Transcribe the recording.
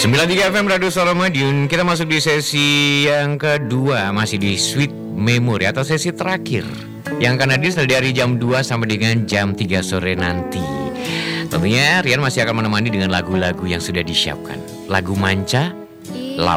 93 FM Radio Suara Madiun. Kita masuk di sesi yang kedua, masih di Sweet Memory atau sesi terakhir yang akan hadir dari jam 2 sampai dengan jam 3 sore nanti. Tentunya Rian masih akan menemani dengan lagu-lagu yang sudah disiapkan. Lagu Manca,